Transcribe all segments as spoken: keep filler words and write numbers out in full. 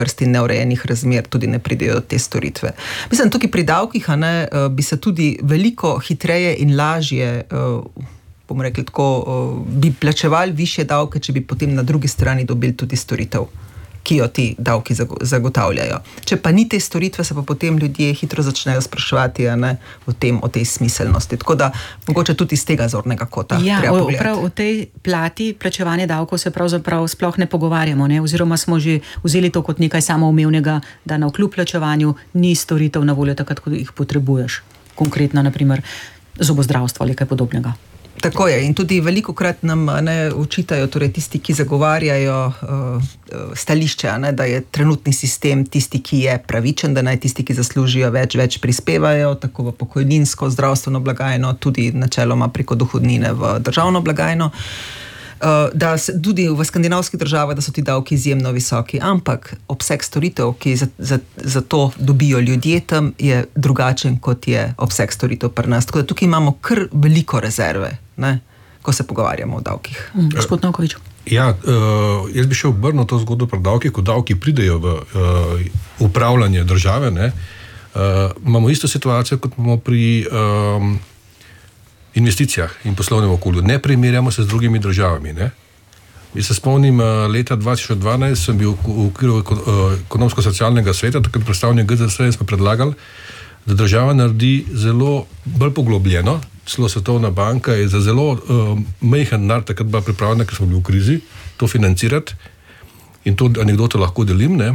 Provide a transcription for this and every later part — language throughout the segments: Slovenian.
vrsti neurejenih razmer tudi ne pridejo do te storitve. Mislim, tukaj pri davkih, a ne, bi se tudi veliko hitreje in lažje, bomo rekli tako, bi plačevali višje davke, če bi potem na drugi strani dobili tudi storitev, ki jo ti davki zagotavljajo. Če pa ni te storitve, se pa potem ljudje hitro začnejo spraševati, a ne, o tem, o tej smiselnosti. Tako da mogoče tudi iz tega zornega kota ja, treba pogledati. Ja, prav o tej plati plačevanja davkov se pravzaprav sploh ne pogovarjamo, ne? Oziroma smo že vzeli to kot nekaj samoumevnega, da na vkljub plačevanju ni storitev na voljo takrat, ko jih potrebuješ. Konkretno, na primer, zobozdravstvo ali kaj podobnega. Tako je, in tudi velikokrat nam ne učitajo, torej tisti, ki zagovarjajo uh, stališče, ne, da je trenutni sistem tisti, ki je pravičen, da naj tisti, ki zaslužijo več, več prispevajo, tako v pokojninsko, zdravstveno blagajno, tudi načeloma preko dohodnine v državno blagajno, uh, da se, tudi v skandinavskih državah, da so ti davki izjemno visoki, ampak obseg storitev, ki za, za, za to dobijo ljudje tam, je drugačen, kot je obseg storitev pri nas. Tako da tukaj imamo kar veliko rezerve, ne, ko se pogovarjamo o davkih. Mm, gospod Novkovič. Ja, uh, jaz bi še obrnil to zgodbo pri davkih, ko davki pridejo v uh, upravljanje države, ne, uh, imamo isto situacijo, kot imamo pri um, investicijah in poslovnem okolju. Ne primerjamo se z drugimi državami, ne. Jaz se spomnim, uh, leta dva tisoč dvanajst sem bil v okviru uh, ekonomsko-socialnega sveta, takrat predstavnik G Z S in smo predlagali, da država naredi zelo bolj poglobljeno, celo Svetovna banka je za zelo uh, majhen denar takrat bila pripravljena, ker smo bili v krizi, to financirati, in to anekdoto lahko delim, ne.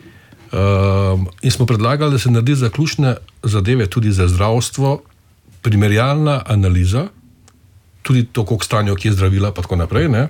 Uh, in smo predlagali, da se naredi za ključne zadeve, tudi za zdravstvo, primerjalna analiza, tudi to, koliko stanje, kje je zdravila, pa tako naprej, ne,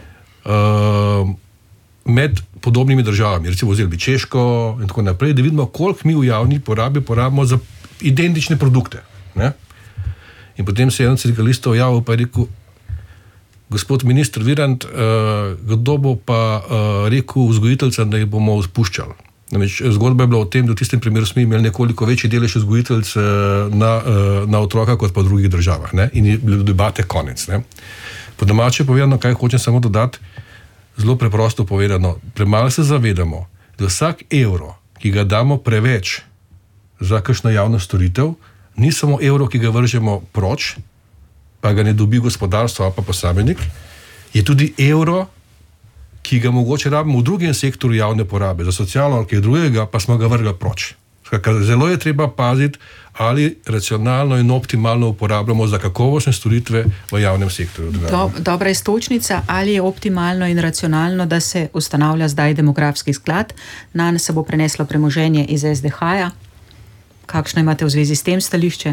uh, med podobnimi državami, recimo vzeli bi Češko in tako naprej, da vidimo, koliko mi v javni porabi porabimo za identične produkte, ne. In potem se je en sindikalistov javil pa je rekel, gospod minister Virant, uh, kdo bo pa uh, rekel vzgojiteljcem, da jih bomo spuščali. Namreč zgodba je bila o tem, da v tistem primeru smo imeli nekoliko večji delež vzgojiteljc na, uh, na otroka kot pa v drugih državah, ne? In je bilo debate konec. Ne? Po domače povedano, kaj hočem samo dodati, zelo preprosto povedano, premalo se zavedamo, da vsak evro, ki ga damo preveč za kakšno javno storitev, ni samo evro, ki ga vržemo proč, pa ga ne dobi gospodarstvo ali pa posameznik, je tudi evro, ki ga mogoče rabimo v drugem sektorju javne porabe, za socialno ali kaj drugega, pa smo ga vrgli proč. Skakaj, zelo je treba paziti, ali racionalno in optimalno uporabljamo za kakovostne storitve v javnem sektorju. Do, dobra istočnica, ali je optimalno in racionalno, da se ustanavlja zdaj demografski sklad, nanj se bo preneslo premoženje iz S D H-ja. Kakšno imate v zvezi s tem stališče?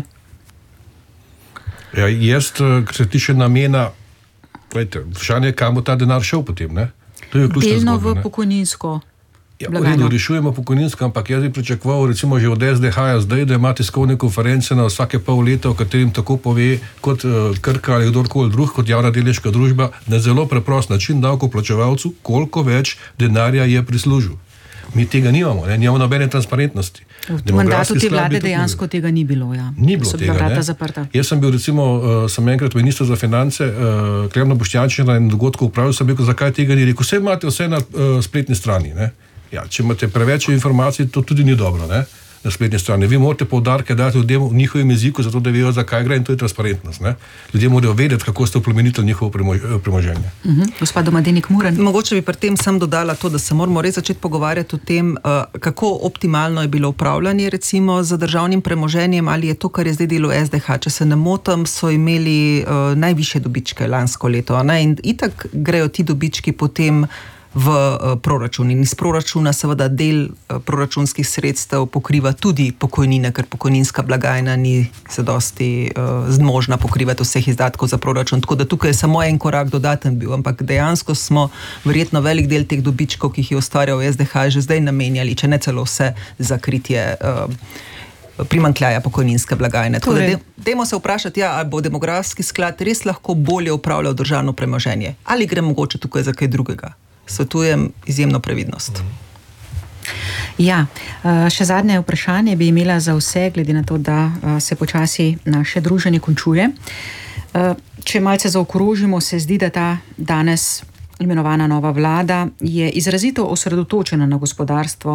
Ja, jaz, kar se tiče namena, gledajte, vprašanje je, kam bo ta denar šel potem, ne? To je ključna delno zgodba, v pokojninsko ja, blagajno. Redu, rešujemo pokojninsko, ampak jaz bi pričakoval, recimo že od S D H-ja zdaj, da ima tiskovne konference na vsake pol leta, v katerim tako pove, kot uh, Krka ali kdorkoli drug, kot javna delniška družba, na zelo preprost način davkoplačevalcu, koliko več denarja je prislužil. Mi tega nimamo, ne? Nimamo nobene transparentnosti. V mandatu te vlade dejansko tega ni bilo, ja. Ni bilo so tega, vrata ne. Zaprta. Jaz sem bil recimo, uh, sem enkrat minister za finance, uh, Klemno Boštjančič na enem dogodku upravil, sem rekel, zakaj tega ni rekel. Vse imate vse na uh, spletni strani, ne. Ja, če imate preveč informacij, to tudi ni dobro, ne, na spletni strani. Vi morate poudarke dati ljudem v njihovem jeziku, zato da vejo, zakaj gre, in to je transparentnost, ne. Ljudje morajo vedeti, kako ste oplemenitili njihovo premoženje. Uh-huh. Gospod Domadenik Muren. Mogoče bi pri tem sem dodala to, da se moramo res začeti pogovarjati o tem, uh, kako optimalno je bilo upravljanje recimo z državnim premoženjem, ali je to, kar je zdaj delo S D H. Če se ne motim, so imeli uh, najvišje dobičke lansko leto, ne? In itak grejo ti dobički potem v proračun. In iz proračuna seveda del proračunskih sredstev pokriva tudi pokojnine, ker pokojninska blagajna ni zadosti uh, zmožna pokrivati vseh izdatkov za proračun. Tako da tukaj je samo en korak dodaten bil, ampak dejansko smo verjetno velik del teh dobičkov, ki jih je ustvarjal S D H, že zdaj namenjali, če ne celo vse, za kritje uh, primanjkljaja pokojninske blagajne. Tako torej, da dajmo se vprašati, ja, ali bo demografski sklad res lahko bolje upravljal državno premoženje, ali gre mogoče tukaj za kaj drugega. Svetujem izjemno previdnost. Ja, še zadnje vprašanje bi imela za vse, glede na to, da se počasi naše druženje končuje. Če malce zaokrožimo, se zdi, da ta danes imenovana nova vlada je izrazito osredotočena na gospodarstvo.